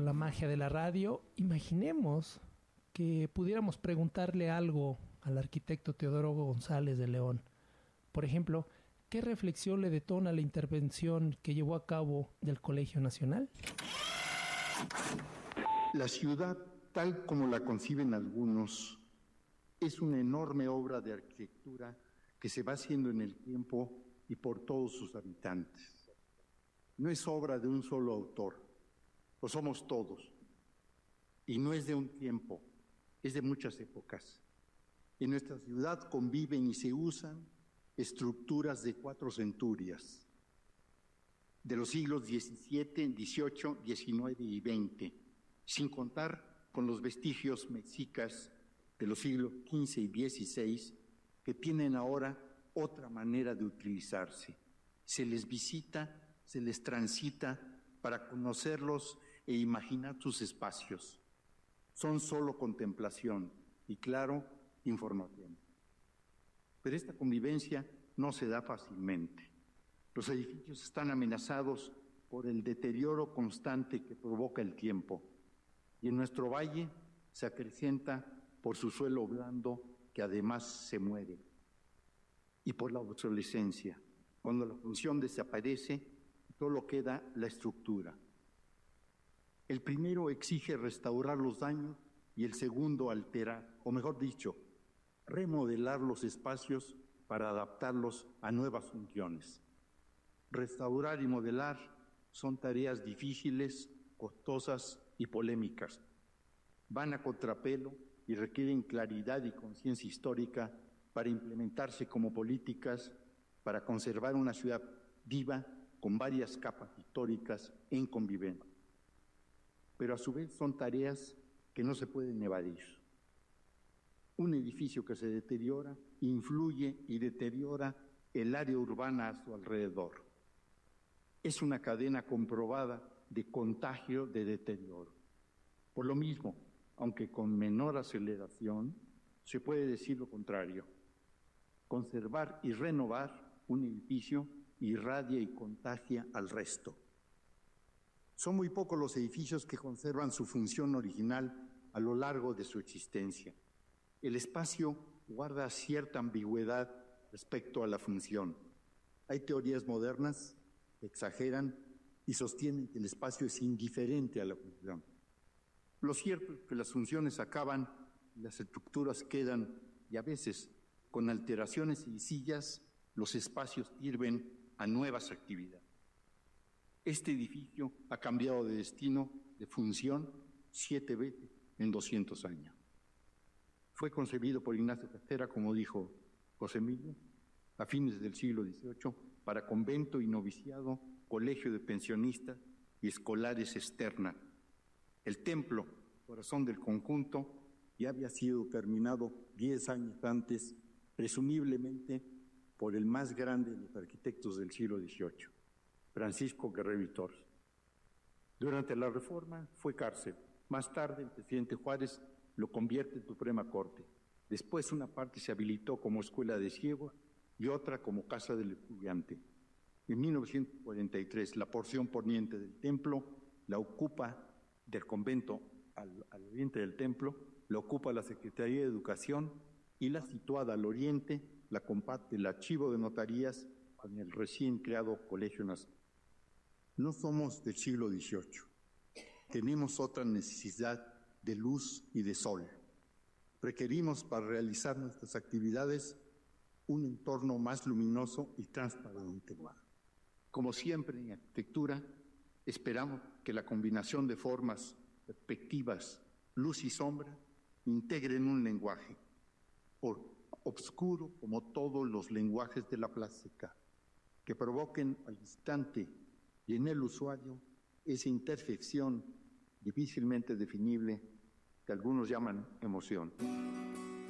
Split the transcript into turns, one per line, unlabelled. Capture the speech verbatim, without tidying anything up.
la magia de la radio, imaginemos que pudiéramos preguntarle algo al arquitecto Teodoro González de León. Por ejemplo, ¿qué reflexión le detona la intervención que llevó a cabo del Colegio Nacional?
La ciudad, tal como la conciben algunos, es una enorme obra de arquitectura que se va haciendo en el tiempo y por todos sus habitantes. No es obra de un solo autor, lo somos todos. Y no es de un tiempo, es de muchas épocas. En nuestra ciudad conviven y se usan estructuras de cuatro centurias, de los siglos diecisiete, dieciocho, diecinueve y veinte, sin contar con los vestigios mexicas de los siglos quince y dieciséis, que tienen ahora otra manera de utilizarse. Se les visita, se les transita para conocerlos e imaginar sus espacios. Son solo contemplación y, claro, información. Pero esta convivencia no se da fácilmente. Los edificios están amenazados por el deterioro constante que provoca el tiempo, y en nuestro valle se acrecienta por su suelo blando, que además se muere, y por la obsolescencia, cuando la función desaparece, solo queda la estructura. El primero exige restaurar los daños y el segundo alterar, o mejor dicho, remodelar los espacios para adaptarlos a nuevas funciones. Restaurar y modelar son tareas difíciles, costosas y polémicas. Van a contrapelo y requieren claridad y conciencia histórica para implementarse como políticas para conservar una ciudad viva con varias capas históricas en convivencia. Pero a su vez son tareas que no se pueden evadir. Un edificio que se deteriora influye y deteriora el área urbana a su alrededor. Es una cadena comprobada de contagio de deterioro. Por lo mismo, aunque con menor aceleración, se puede decir lo contrario. Conservar y renovar un edificio irradia y contagia al resto. Son muy pocos los edificios que conservan su función original a lo largo de su existencia. El espacio guarda cierta ambigüedad respecto a la función. Hay teorías modernas que exageran y sostienen que el espacio es indiferente a la función. Lo cierto es que las funciones acaban, las estructuras quedan, y a veces, con alteraciones y sillas, los espacios sirven a nuevas actividades. Este edificio ha cambiado de destino, de función, siete veces en doscientos años. Fue concebido por Ignacio Castera, como dijo José Emilio, a fines del siglo dieciocho, para convento y noviciado, colegio de pensionistas y escolares externa. El templo, corazón del conjunto, ya había sido terminado diez años antes, presumiblemente por el más grande de los arquitectos del siglo dieciocho, Francisco Guerrero y Torres. Durante la Reforma fue cárcel. Más tarde, el presidente Juárez lo convierte en Suprema Corte. Después, una parte se habilitó como escuela de ciegos y otra como casa del estudiante. En mil novecientos cuarenta y tres, la porción poniente del templo la ocupa, del convento al, al oriente del templo, la ocupa la Secretaría de Educación, y la situada al oriente la comparte el Archivo de Notarías con el recién creado Colegio Nacional. No somos del siglo dieciocho. Tenemos otra necesidad de luz y de sol. Requerimos para realizar nuestras actividades un entorno más luminoso y transparente. Como siempre en arquitectura, esperamos que la combinación de formas, perspectivas, luz y sombra integren un lenguaje, por obscuro como todos los lenguajes de la plástica, que provoquen al instante y en el usuario esa intersección difícilmente definible que algunos llaman emoción.